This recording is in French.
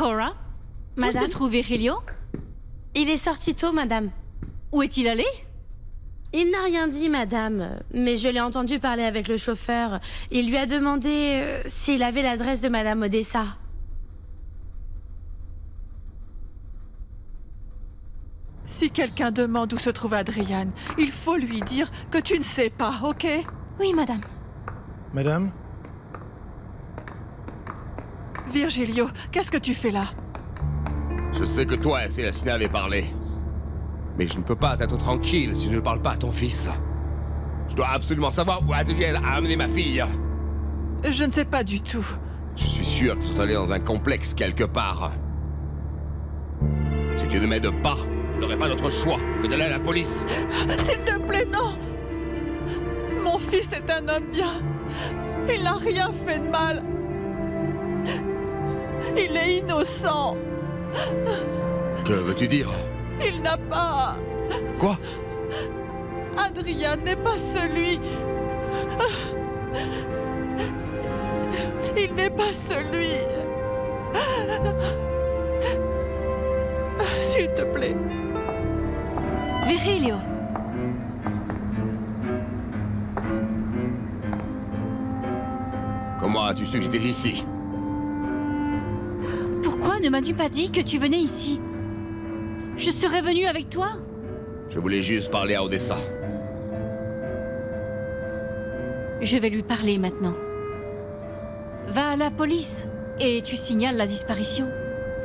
Cora? Madame? Où se trouve Virilio? Il est sorti tôt, madame. Où est-il allé? Il n'a rien dit, madame, mais je l'ai entendu parler avec le chauffeur. Il lui a demandé s'il avait l'adresse de madame Odessa. Si quelqu'un demande où se trouve Adriane, il faut lui dire que tu ne sais pas, ok? Oui, madame. Madame? Virgilio, qu'est-ce que tu fais là? Je sais que toi et Célestina avez parlé. Mais je ne peux pas être tranquille si je ne parle pas à ton fils. Je dois absolument savoir où Adrienne a amené ma fille. Je ne sais pas du tout. Je suis sûr qu'ils sont allés dans un complexe quelque part. Si tu ne m'aides pas, je n'aurai pas d'autre choix que d'aller à la police. S'il te plaît, non! Mon fils est un homme bien. Il n'a rien fait de mal. Il est innocent. Que veux-tu dire? Il n'a pas... Quoi? Adrien n'est pas celui... Il n'est pas celui... S'il te plaît. Virilio! Comment as-tu su que j'étais ici? Pourquoi ne m'as-tu pas dit que tu venais ici? Je serais venue avec toi? Je voulais juste parler à Odessa. Je vais lui parler maintenant. Va à la police et tu signales la disparition.